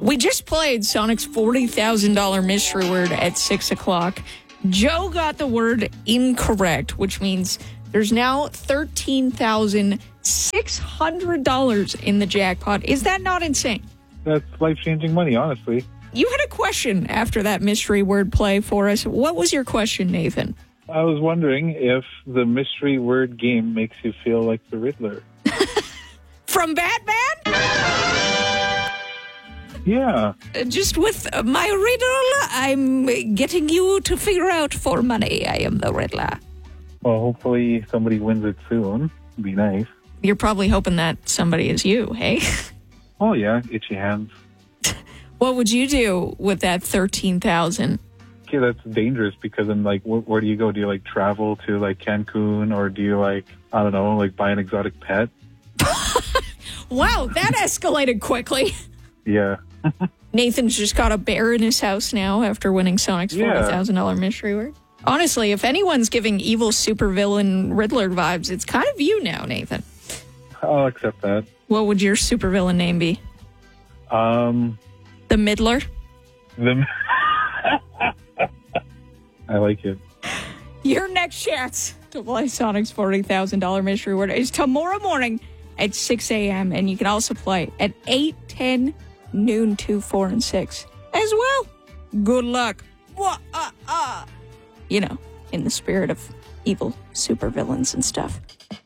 We just played Sonic's $40,000 mystery word at 6 o'clock. Joe got the word incorrect, which means there's now $13,600 in the jackpot. Is that not insane? That's life-changing money, honestly. You had a question after that mystery word play for us. What was your question, Nathan? I was wondering if the mystery word game makes you feel like the Riddler. From Batman? Yeah. Just with my riddle, I'm getting you to figure out for money. I am the Riddler. Well, hopefully somebody wins it soon. It'd be nice. You're probably hoping that somebody is you, hey? Oh, yeah. Itchy hands. What would you do with that $13,000? Okay, that's dangerous because then, like, where do you go? Do you, like, travel to, like, Cancun, or do you, like, I don't know, like, buy an exotic pet? Wow, that escalated quickly. Yeah. Nathan's just got a bear in his house now after winning Sonic's $40,000 mystery word. Honestly, if anyone's giving evil supervillain Riddler vibes, it's kind of you now, Nathan. I'll accept that. What would your supervillain name be? The Middler? I like it. Your next chance to play Sonic's $40,000 mystery word is tomorrow morning at 6 a.m. And you can also play at 8, 10, noon, 2, 4, and 6 as well. Good luck. You know, in the spirit of evil supervillains and stuff.